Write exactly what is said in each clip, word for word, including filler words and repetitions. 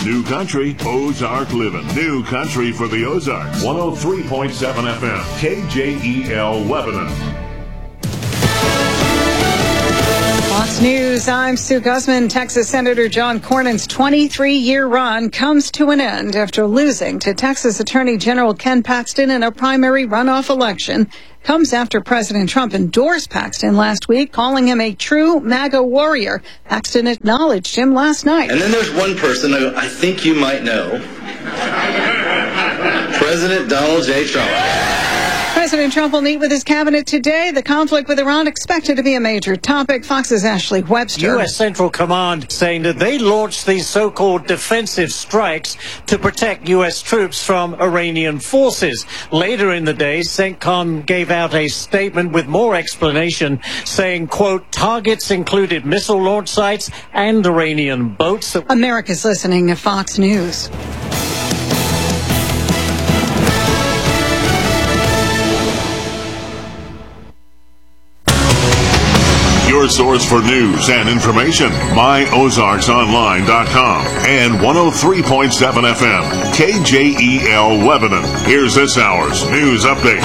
New Country, Ozark Living. New Country for the Ozarks. one oh three point seven F M, K J E L Lebanon. Fox News, I'm Sue Guzman. Texas Senator John Cornyn's twenty-three-year run comes to an end after losing to Texas Attorney General Ken Paxton in a primary runoff election. Comes after President Trump endorsed Paxton last week, calling him a true MAGA warrior. Paxton acknowledged him last night. And then there's one person who I think you might know. President Donald J. Trump. President Trump will meet with his cabinet today. The conflict with Iran expected to be a major topic. Fox's Ashley Webster. U S. Central Command saying that they launched these so-called defensive strikes to protect U S troops from Iranian forces. Later in the day, CENTCOM gave out a statement with more explanation saying, quote, targets included missile launch sites and Iranian boats. America's listening to Fox News. Your source for news and information, my ozarks online dot com and one oh three point seven F M, K J E L Lebanon. Here's this hour's news update.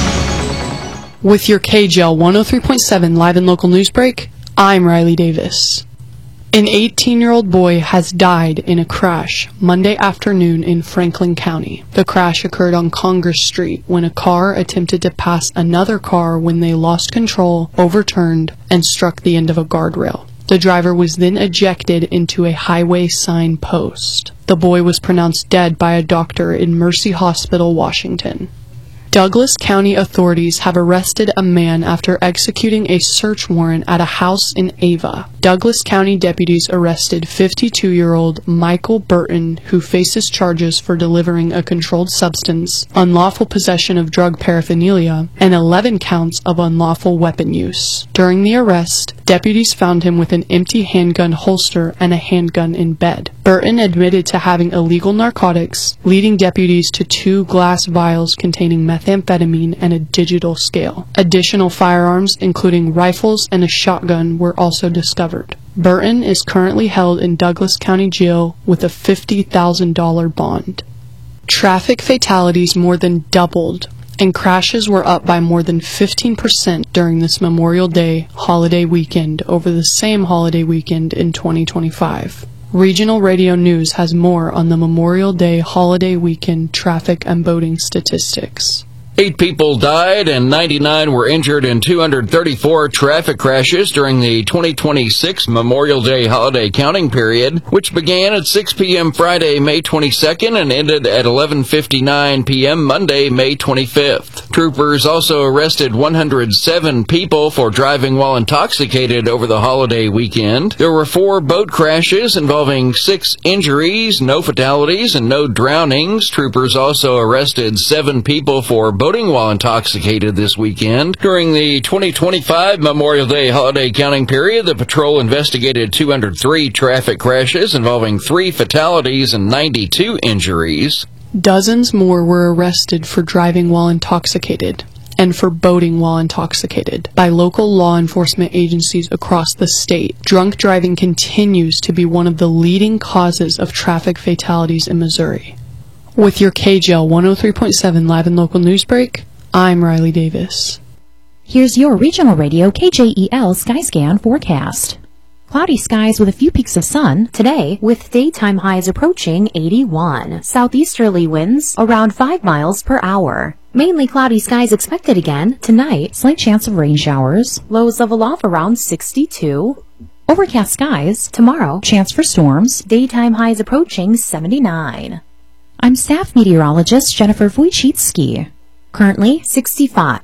With your K J L one oh three point seven live and local news break, I'm Riley Davis. An eighteen-year-old boy has died in a crash Monday afternoon in Franklin County. The crash occurred on Congress Street when a car attempted to pass another car when they lost control, overturned, and struck the end of a guardrail. The driver was then ejected into a highway sign post. The boy was pronounced dead by a doctor in Mercy Hospital, Washington. Douglas County authorities have arrested a man after executing a search warrant at a house in Ava. Douglas County deputies arrested fifty-two-year-old Michael Burton, who faces charges for delivering a controlled substance, unlawful possession of drug paraphernalia, and eleven counts of unlawful weapon use. During the arrest, deputies found him with an empty handgun holster and a handgun in bed. Burton admitted to having illegal narcotics, leading deputies to two glass vials containing methamphetamine and a digital scale. Additional firearms, including rifles and a shotgun, were also discovered. Burton is currently held in Douglas County Jail with a fifty thousand dollars bond. Traffic fatalities more than doubled, and crashes were up by more than fifteen percent during this Memorial Day holiday weekend over the same holiday weekend in twenty twenty-five. Regional Radio News has more on the Memorial Day holiday weekend traffic and boating statistics. Eight people died and ninety-nine were injured in two hundred thirty-four traffic crashes during the twenty twenty-six Memorial Day holiday counting period, which began at six p.m. Friday, May twenty-second and ended at eleven fifty-nine p.m. Monday, May twenty-fifth. Troopers also arrested one hundred seven people for driving while intoxicated over the holiday weekend. There were four boat crashes involving six injuries, no fatalities, and no drownings. Troopers also arrested seven people for boat Boating while intoxicated this weekend. During the twenty twenty-five Memorial Day holiday counting period, the patrol investigated two hundred three traffic crashes involving three fatalities and ninety-two injuries. Dozens more were arrested for driving while intoxicated and for boating while intoxicated by local law enforcement agencies across the state. Drunk driving continues to be one of the leading causes of traffic fatalities in Missouri. With your K J L one oh three point seven live and local news break, I'm Riley Davis. Here's your regional radio K J E L Skyscan forecast. Cloudy skies with a few peaks of sun today, with daytime highs approaching eighty-one. Southeasterly winds around five miles per hour. Mainly cloudy skies expected again tonight. Slight chance of rain showers. Lows level off around sixty-two. Overcast skies tomorrow. Chance for storms. Daytime highs approaching seventy-nine. I'm staff meteorologist Jennifer Wojcicki. Currently sixty-five.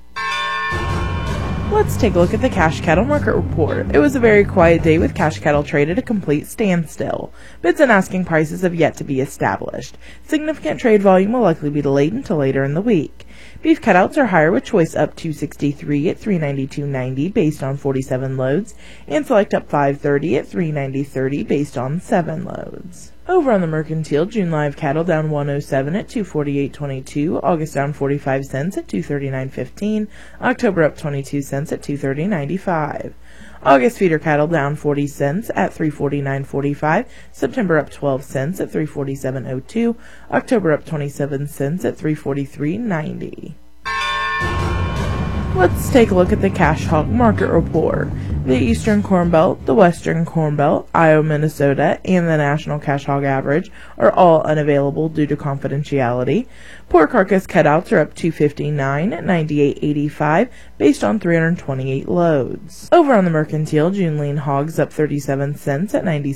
Let's take a look at the cash cattle market report. It was a very quiet day with cash cattle trade at a complete standstill. Bids and asking prices have yet to be established. Significant trade volume will likely be delayed until later in the week. Beef cutouts are higher with choice up two sixty-three at three ninety-two ninety based on forty-seven loads, and select up five thirty at three ninety thirty based on seven loads. Over on the mercantile, June live cattle down one oh seven at two forty-eight twenty-two, August down forty-five cents at two thirty-nine fifteen, October up twenty-two cents at two thirty ninety-five. August feeder cattle down forty cents at three forty-nine forty-five. September up twelve cents at three forty-seven oh two. October up twenty-seven cents at three forty-three ninety. Let's take a look at the cash hog market report. The Eastern Corn Belt, the Western Corn Belt, Iowa, Minnesota, and the National Cash Hog Average are all unavailable due to confidentiality. Pork carcass cutouts are up two fifty-nine at ninety-eight eighty-five based on three hundred twenty-eight loads. Over on the mercantile, June lean hogs up thirty-seven cents at ninety